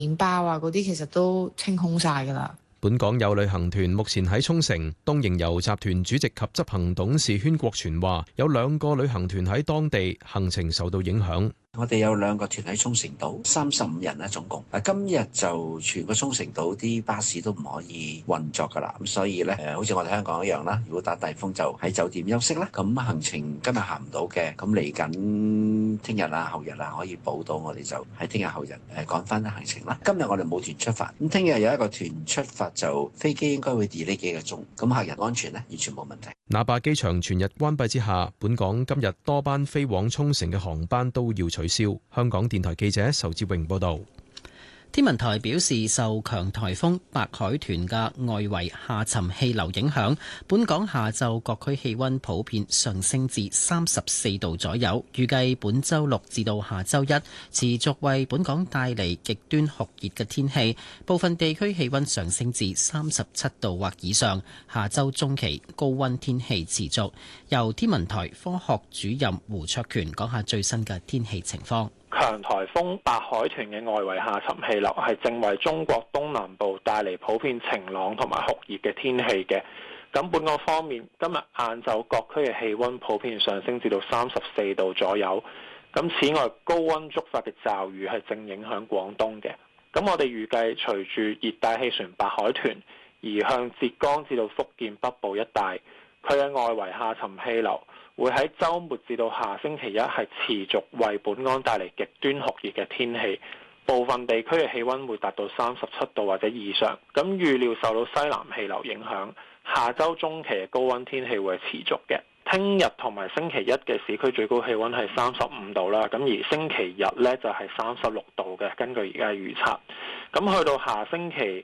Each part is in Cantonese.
麵包啊嗰啲其實都清空晒㗎啦。 本港有旅行團目前喺沖繩，東瀛遊集團主席及執行董事禤國全話，有2個旅行團喺當地行程受到影響。 我哋有2個團喺沖繩島，35人啦總共。今日就全個沖繩島啲巴士都唔可以運作噶啦，咁所以咧好似我哋香港一樣啦，如果打大風就喺酒店休息啦。咁行程今日行唔到嘅，咁嚟緊聽日啊、後日啊可以補到，我哋就喺聽日後日趕翻行程啦。今日我哋冇團出發，咁聽日有一個團出發，就飛機應該會 delay 幾個鐘，咁客人安全咧完全冇問題。 那霸機場全日關閉之下，本港今日多班飛往沖繩嘅航班都要取消。香港電台記者仇志榮報道。 天文台表示，受強颱風白海豚嘅外圍下沉氣流影響，本港下晝各區氣溫普遍上升至34度左右。預計本週6至到下週1持續為本港帶嚟極端酷熱嘅天氣，部分地區氣溫上升至37度或以上。下週中期高溫天氣持續。由天文台科學主任胡卓權講下最新嘅天氣情況。 強颱風白海豚嘅外圍下沉氣流係正為中國東南部帶嚟普遍晴朗同埋酷熱嘅天氣嘅。咁本港方面，今日晏晝各區嘅氣溫普遍上升至到34度左右。咁此外，高溫觸發嘅驟雨係正影響廣東嘅。咁我哋預計隨住熱帶氣旋白海豚移向浙江至到福建北部一帶，佢嘅外圍下沉氣流會喺週末至到下星期一係持續為本港帶嚟極端酷熱嘅天氣，部分地區嘅氣溫會達到37度或者以上。咁預料受到西南氣流影響，下週中期嘅高溫天氣會係持續嘅。聽日同埋星期一嘅市區最高氣溫係35度啦，咁而星期日呢就係36度嘅，根據而家預測。咁去到下星期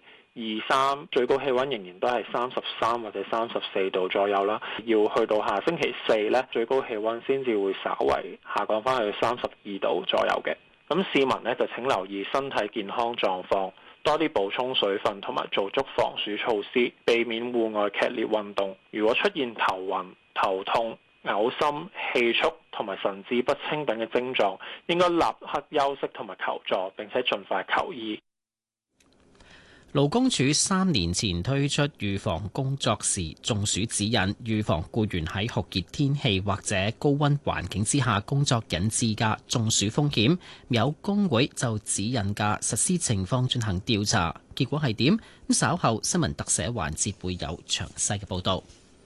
2、3最高氣溫仍然都係33或者34度左右啦，要去到下星期4呢，最高氣溫先至會稍為下降翻去32度左右嘅。咁市民呢，就請留意身體健康狀況，多啲補充水分同埋做足防暑措施，避免戶外劇烈運動。如果出現頭暈、頭痛、嘔心、氣促同埋神志不清等嘅症狀，應該立刻休息同埋求助，並且盡快求醫。 勞工處3年前推出預防工作時中暑指引，預防僱員喺酷熱天氣或者高溫環境之下工作引致嘅中暑風險。有工會就指引嘅實施情況進行調查，結果係點？咁稍後新聞特寫環節會有詳細嘅報導。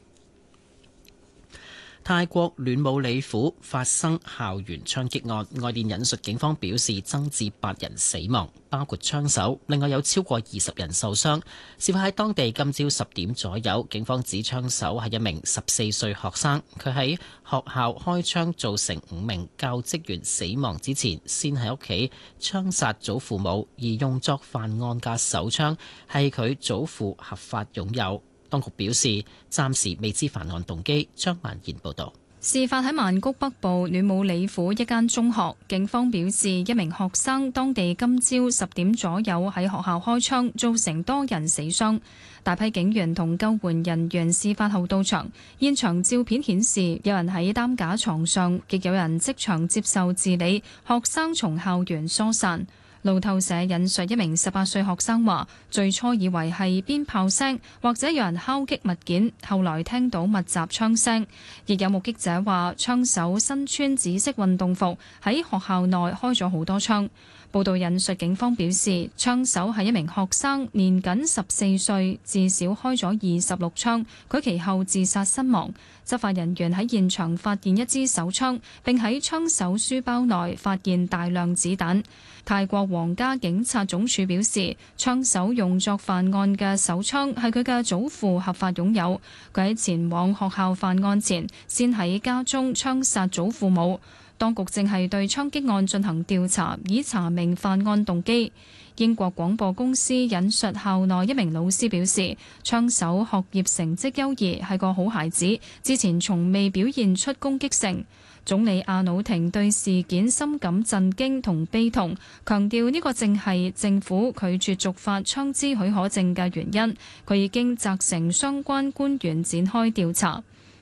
泰國暖武里府發生校園槍擊案，外電引述警方表示增至8人死亡，包括槍手，另外有超過20人受傷。事發喺當地今朝10點左右，警方指槍手係一名14歲學生，佢喺學校開槍造成5名教職員死亡之前，先喺屋企槍殺祖父母，而用作犯案嘅手槍係佢祖父合法擁有。當局表示，暫時未知犯案動機。張曼賢報導。 事發喺曼谷北部暖武里府一間中學，警方表示一名學生當地今朝10點左右喺學校開槍，造成多人死傷。大批警員同救援人員事發後到場，現場照片顯示有人喺擔架床上，亦有人即場接受治理，學生從校園疏散。路透社引述一名18歲學生話，最初以為係鞭炮聲或者有人敲擊物件，後來聽到密集槍聲。亦有目擊者話，槍手身穿紫色運動服，喺學校內開咗好多槍。報道引述警方表示，槍手係一名學生，年僅14歲，至少開咗26槍，佢其後自殺身亡。執法人員喺現場發現一支手槍，並喺槍手書包內發現大量子彈。泰國皇家警察總署表示，槍手用作犯案嘅手槍係佢嘅祖父合法擁有，佢喺前往學校犯案前，先喺家中槍殺祖父母。當局正係對槍擊案進行調查，以查明犯案動機。英國廣播公司引述校內一名老師表示，槍手學業成績優異，係個好孩子，之前從未表現出攻擊性。總理阿努廷對事件深感震驚同悲痛，強調呢個正係政府拒絕續發槍支許可證嘅原因。佢已經責成相關官員展開調查。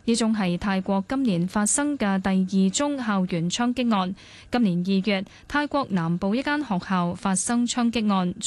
呢宗係泰國今年發生嘅第2宗校園槍擊案。今年2月，泰國南部一間學校發生槍擊案，